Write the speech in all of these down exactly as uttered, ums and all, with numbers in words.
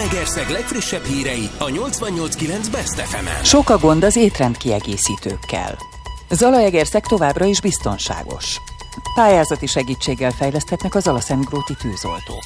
Zalaegerszeg legfrissebb hírei a nyolcvannyolc kilenc Best ef emen. Sok a gond az étrendkiegészítőkkel. Zalaegerszeg továbbra is biztonságos. Pályázati segítséggel fejleszthetnek az alaszentgróti tűzoltók.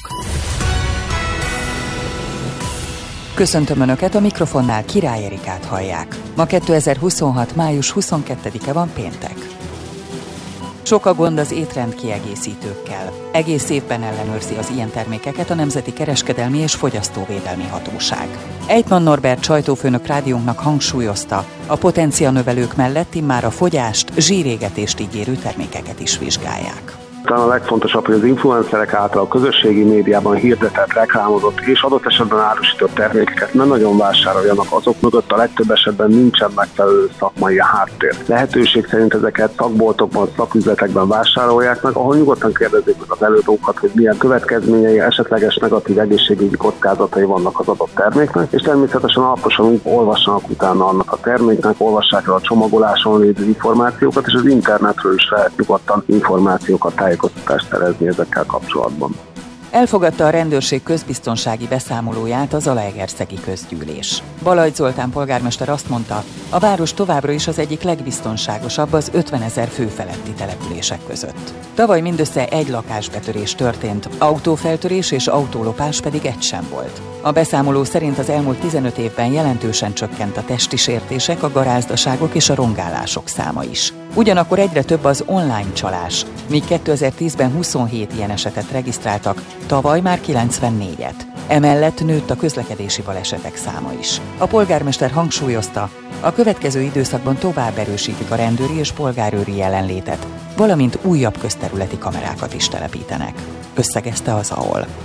Köszöntöm Önöket, a mikrofonnál Király Erikát hallják. Ma kétezer-huszonhat. május huszonkettedike van, péntek. Sok a gond az étrendkiegészítőkkel. Egész évben ellenőrzi az ilyen termékeket a Nemzeti Kereskedelmi és Fogyasztóvédelmi Hatóság. Ejtman Norbert sajtófőnök rádiónknak hangsúlyozta, a potencianövelők mellett immár a fogyást, zsírégetést ígérő termékeket is vizsgálják. Talán a legfontosabb, hogy az influencerek által a közösségi médiában hirdetett, reklámozott és adott esetben árusított termékeket nem nagyon vásároljanak, azok mögött a legtöbb esetben nincsen megfelelő szakmai háttér. Lehetőség szerint ezeket szakboltokban, szaküzletekben vásárolják meg, ahol nyugodtan kérdezzék meg az előadókat, hogy milyen következményei, esetleges negatív egészségügyi kockázatai vannak az adott terméknek, és természetesen alaposan olvassanak utána annak a terméknek, olvassák el a csomagoláson lévő információkat, és az internetről is lehet nyugodtan információkat tájékoztatni. tájékoztatást szerezni ezekkel kapcsolatban. Elfogadta a rendőrség közbiztonsági beszámolóját a Zalaegerszegi közgyűlés. Balajt Zoltán polgármester azt mondta, a város továbbra is az egyik legbiztonságosabb az ötvenezer fő feletti települések között. Tavaly mindössze egy lakásbetörés történt, autófeltörés és autólopás pedig egy sem volt. A beszámoló szerint az elmúlt tizenöt évben jelentősen csökkent a testi sértések, a garázdaságok és a rongálások száma is. Ugyanakkor egyre több az online csalás, míg kétezer-tízben huszonhét ilyen esetet regisztráltak, tavaly már kilencvennégyet. Emellett nőtt a közlekedési balesetek száma is. A polgármester hangsúlyozta, a következő időszakban tovább erősítik a rendőri és polgárőri jelenlétet, valamint újabb közterületi kamerákat is telepítenek. Összegezte az á o el.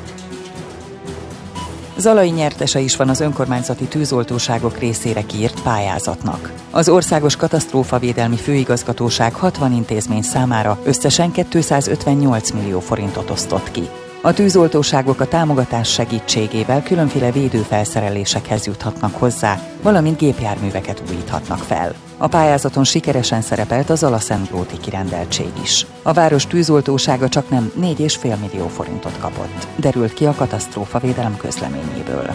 Zalai nyertese is van az önkormányzati tűzoltóságok részére kiírt pályázatnak. Az Országos Katasztrófavédelmi Főigazgatóság hatvan intézmény számára összesen kétszázötvennyolc millió forintot osztott ki. A tűzoltóságok a támogatás segítségével különféle védőfelszerelésekhez juthatnak hozzá, valamint gépjárműveket újíthatnak fel. A pályázaton sikeresen szerepelt az alaszentgróti kirendeltség is. A város tűzoltósága csaknem négy egész öt millió forintot kapott, derült ki a katasztrófavédelem közleményéből.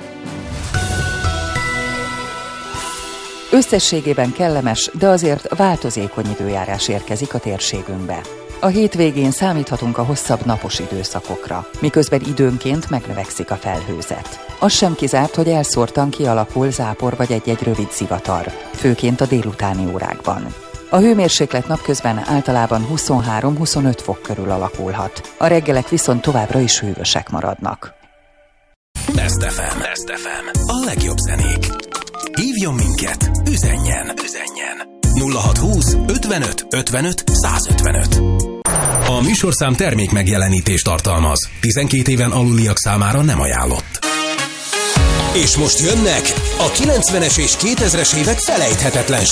Összességében kellemes, de azért változékony időjárás érkezik a térségünkbe. A hétvégén számíthatunk a hosszabb napos időszakokra, miközben időnként megnövekszik a felhőzet. Az sem kizárt, hogy elszórtan kialakul zápor vagy egy-egy rövid zivatar, főként a délutáni órákban. A hőmérséklet napközben általában huszonhárom-huszonöt fok körül alakulhat, a reggelek viszont továbbra is hűvösek maradnak. Best ef em. Best ef em. A legjobb zenék. Hívjon minket, üzenjen, üzenjen. nulla hatszázhúsz ötvenöt ötvenöt százötvenöt. A műsorszám termék megjelenítést tartalmaz. tizenkét éven aluliak számára nem ajánlott. És most jönnek a kilencvenes és kétezres évek felejthetetlen